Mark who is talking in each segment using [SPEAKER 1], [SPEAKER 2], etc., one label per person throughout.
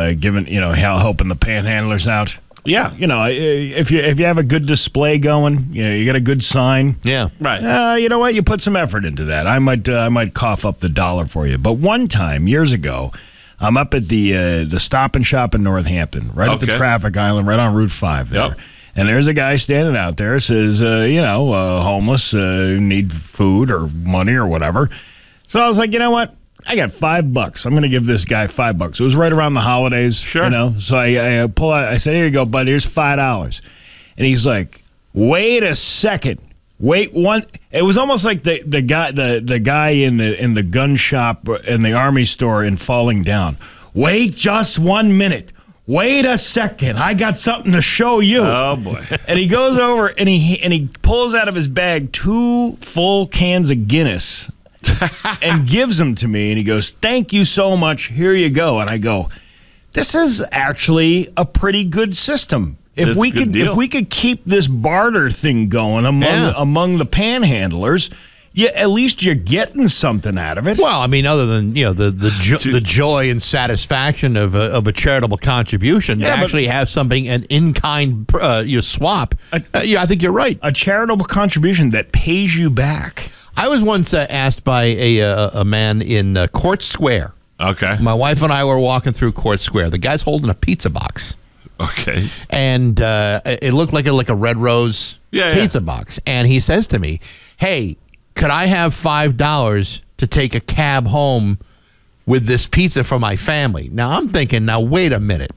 [SPEAKER 1] helping the panhandlers out.
[SPEAKER 2] Yeah.
[SPEAKER 1] If you have a good display going, you got a good sign.
[SPEAKER 3] Yeah.
[SPEAKER 2] Right.
[SPEAKER 1] You know what? You put some effort into that. I might cough up the dollar for you. But one time, years ago, I'm up at the Stop and Shop in Northampton, right at the traffic island, right on Route 5 there.
[SPEAKER 2] Yep.
[SPEAKER 1] And there's a guy standing out there, says, homeless, need food or money or whatever. So I was like, you know what? I got $5. I'm going to give this guy $5. It was right around the holidays.
[SPEAKER 2] Sure.
[SPEAKER 1] So I pull out, I said, here you go, bud, here's $5. And he's like, wait a second. Wait one. It was almost like the guy in the gun shop in the army store in Falling Down. Wait just 1 minute. Wait a second. I got something to show you.
[SPEAKER 2] Oh, boy.
[SPEAKER 1] And he goes over and he pulls out of his bag 2 full cans of Guinness and gives them to me. And he goes, thank you so much. Here you go. And I go, this is actually a pretty good system. If we could keep this barter thing going among the panhandlers, at least you're getting something out of it.
[SPEAKER 3] Well, I mean, other than the joy and satisfaction of a charitable contribution, to actually have something an in-kind swap. I think you're right.
[SPEAKER 1] A charitable contribution that pays you back.
[SPEAKER 3] I was once asked by a man in Court Square.
[SPEAKER 2] Okay.
[SPEAKER 3] My wife and I were walking through Court Square. The guy's holding a pizza box.
[SPEAKER 2] Okay.
[SPEAKER 3] And it looked like a Red Rose pizza box. And he says to me, hey, could I have $5 to take a cab home with this pizza for my family? Now, I'm thinking, wait a minute.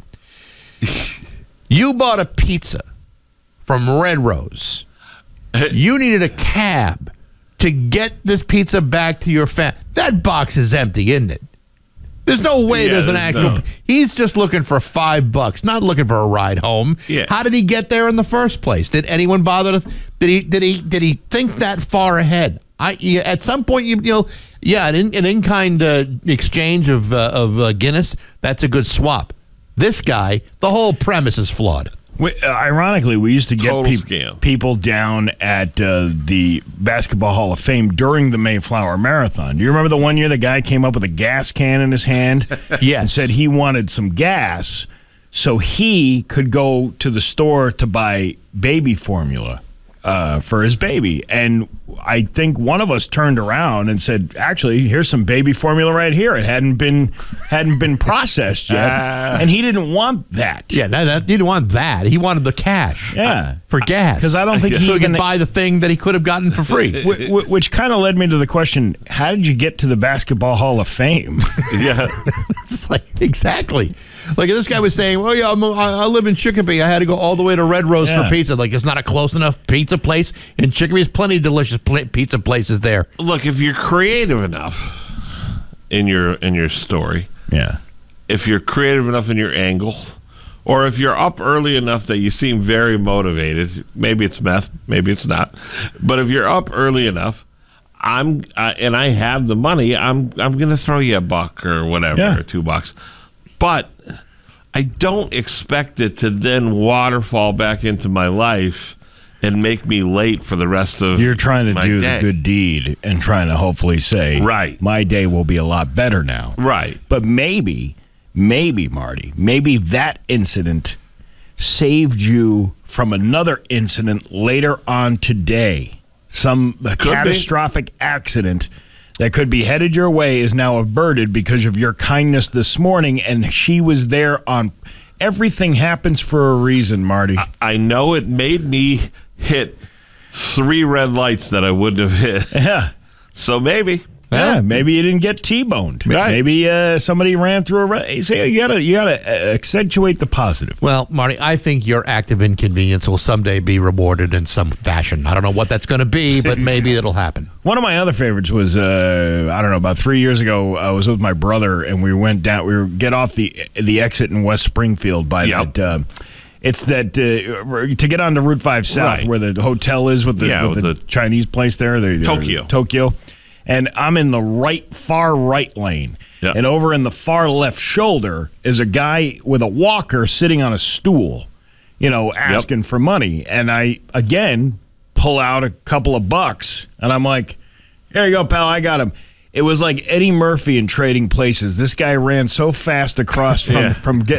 [SPEAKER 3] You bought a pizza from Red Rose. You needed a cab to get this pizza back to your family. That box is empty, isn't it? There's no way there's an actual... No. He's just looking for $5, not looking for a ride home.
[SPEAKER 2] Yeah.
[SPEAKER 3] How did he get there in the first place? Did anyone bother to... Did he think that far ahead? At some point, an in-kind exchange of Guinness, that's a good swap. This guy, the whole premise is flawed.
[SPEAKER 1] Ironically, we used to get people down at the Basketball Hall of Fame during the Mayflower Marathon. Do you remember the one year the guy came up with a gas can in his hand?
[SPEAKER 3] Yes.
[SPEAKER 1] And said he wanted some gas so he could go to the store to buy baby formula for his baby. And I think one of us turned around and said, actually, here's some baby formula right here. It hadn't been processed yet. And he didn't want that.
[SPEAKER 3] Yeah, he didn't want that. He wanted the cash for gas.
[SPEAKER 1] Because I don't think
[SPEAKER 3] so he could buy the thing that he could have gotten for free.
[SPEAKER 1] Which kind of led me to the question, how did you get to the Basketball Hall of Fame?
[SPEAKER 2] Yeah.
[SPEAKER 3] It's like, exactly. Like this guy was saying, well, yeah, I live in Chicopee. I had to go all the way to Red Rose for pizza. Like, it's not a close enough pizza place. In Chicopee, there's plenty of delicious pizza places there.
[SPEAKER 2] Look, if you're creative enough in your story, if you're creative enough in your angle, or if you're up early enough that you seem very motivated, maybe it's meth, maybe it's not, but if you're up early enough, and I have the money, I'm going to throw you $1 or whatever, or $2. But I don't expect it to then waterfall back into my life and make me late for the rest of
[SPEAKER 1] You're trying to do
[SPEAKER 2] day.
[SPEAKER 1] the good deed and trying to hopefully say, my day will be a lot better now.
[SPEAKER 2] Right.
[SPEAKER 1] But maybe, Marty, maybe that incident saved you from another incident later on today. Some catastrophic accident that could be headed your way is now averted because of your kindness this morning, and she was there on... Everything happens for a reason, Marty.
[SPEAKER 2] I know it made me hit 3 red lights that I wouldn't have hit.
[SPEAKER 1] Yeah.
[SPEAKER 2] So maybe.
[SPEAKER 1] Yeah, maybe you didn't get T-boned.
[SPEAKER 2] Right.
[SPEAKER 1] Maybe somebody ran through a red... You gotta accentuate the positive.
[SPEAKER 3] Well, Marty, I think your act of inconvenience will someday be rewarded in some fashion. I don't know what that's going to be, but maybe it'll happen.
[SPEAKER 1] One of my other favorites was, about 3 years ago, I was with my brother, and we went down... We get off the exit in West Springfield by that... It's that to get onto Route 5 South where the hotel is with the Chinese place there. Tokyo. And I'm in the far right lane. Yep. And over in the far left shoulder is a guy with a walker sitting on a stool, asking for money. And I, again, pull out a couple of bucks. And I'm like, here you go, pal, I got him. It was like Eddie Murphy in Trading Places. This guy ran so fast across from getting